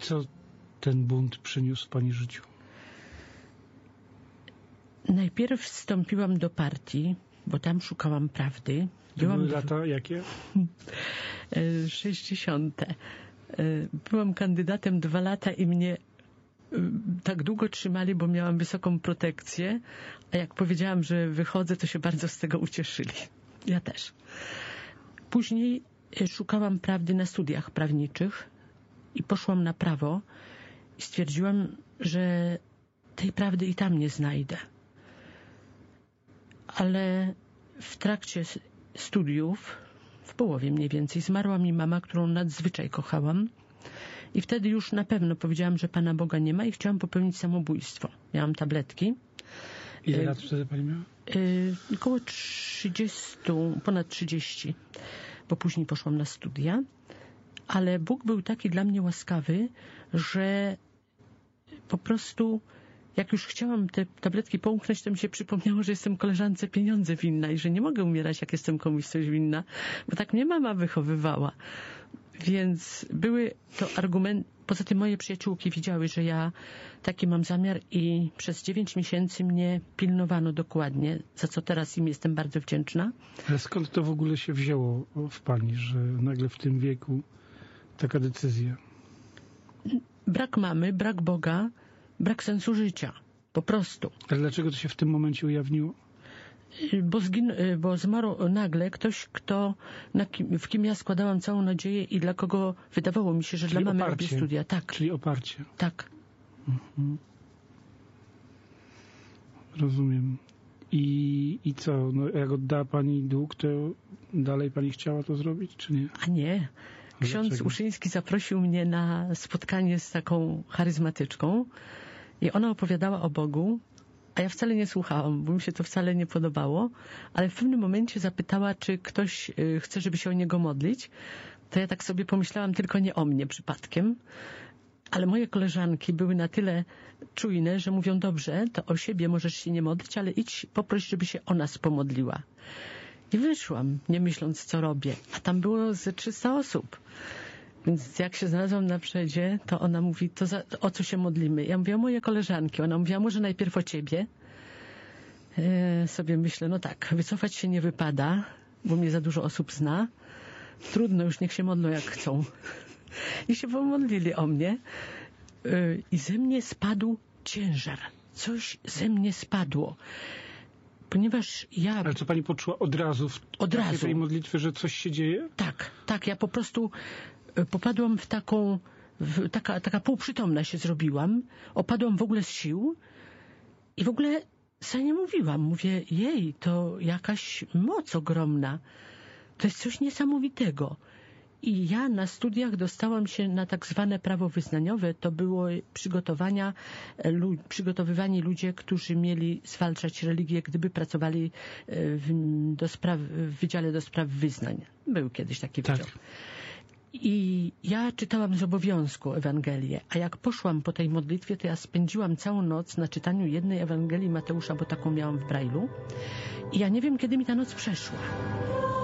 co ten bunt przyniósł w pani życiu? Najpierw wstąpiłam do partii, bo tam szukałam prawdy. Były lata jakie? 60. Byłam kandydatem 2 lata i mnie tak długo trzymali, bo miałam wysoką protekcję, a jak powiedziałam, że wychodzę, to się bardzo z tego ucieszyli. Ja też. Później szukałam prawdy na studiach prawniczych i poszłam na prawo i stwierdziłam, że tej prawdy i tam nie znajdę. Ale w trakcie studiów, w połowie mniej więcej, zmarła mi mama, którą nadzwyczaj kochałam. I wtedy już na pewno powiedziałam, że Pana Boga nie ma i chciałam popełnić samobójstwo. Miałam tabletki. Ile lat wtedy pani miała? Około 30, ponad 30, bo później poszłam na studia. Ale Bóg był taki dla mnie łaskawy, że po prostu jak już chciałam te tabletki połknąć, to mi się przypomniało, że jestem koleżance pieniądze winna i że nie mogę umierać, jak jestem komuś coś winna, bo tak mnie mama wychowywała. Więc były to argumenty. Poza tym moje przyjaciółki widziały, że ja taki mam zamiar i przez 9 miesięcy mnie pilnowano dokładnie, za co teraz im jestem bardzo wdzięczna. Ale skąd to w ogóle się wzięło w pani, że nagle w tym wieku taka decyzja? Brak mamy, brak Boga, brak sensu życia. Po prostu. Ale dlaczego to się w tym momencie ujawniło? Bo zmarł nagle ktoś, w kim ja składałam całą nadzieję i dla kogo wydawało mi się, że Czyli dla mamy oparcie. robię studia. Tak. Czyli oparcie. Tak. Mhm. Rozumiem. I co? No, jak oddała pani dług, to dalej pani chciała to zrobić, czy nie? A nie. Ksiądz Dlaczego? Uszyński zaprosił mnie na spotkanie z taką charyzmatyczką i ona opowiadała o Bogu, a ja wcale nie słuchałam, bo mi się to wcale nie podobało, ale w pewnym momencie zapytała, czy ktoś chce, żeby się o niego modlić. To ja tak sobie pomyślałam, tylko nie o mnie przypadkiem. Ale moje koleżanki były na tyle czujne, że mówią, dobrze, to o siebie możesz się nie modlić, ale idź poproś, żeby się o nas pomodliła. I wyszłam, nie myśląc, co robię. A tam było ze 300 osób. Więc jak się znalazłam na przodzie, to ona mówi, o co się modlimy? Ja mówię, o moje koleżanki. Ona mówi, a może najpierw o ciebie? Sobie myślę, no tak, wycofać się nie wypada, bo mnie za dużo osób zna. Trudno, już niech się modlą jak chcą. I się pomodlili o mnie. I ze mnie spadł ciężar. Coś ze mnie spadło. Ponieważ ja... Ale co pani poczuła od razu w tej modlitwie, że coś się dzieje? Tak. Ja po prostu popadłam w taką... Taka półprzytomna się zrobiłam. Opadłam w ogóle z sił. I w ogóle sobie nie mówiłam. Mówię, jej, to jakaś moc ogromna. To jest coś niesamowitego. I ja na studiach dostałam się na tak zwane prawo wyznaniowe. To było przygotowywani ludzie, którzy mieli zwalczać religię, gdyby pracowali w Wydziale do Spraw Wyznań. Był kiedyś taki wydział. Tak. I ja czytałam z obowiązku Ewangelię, a jak poszłam po tej modlitwie, to ja spędziłam całą noc na czytaniu jednej Ewangelii Mateusza, bo taką miałam w Brajlu. I ja nie wiem, kiedy mi ta noc przeszła.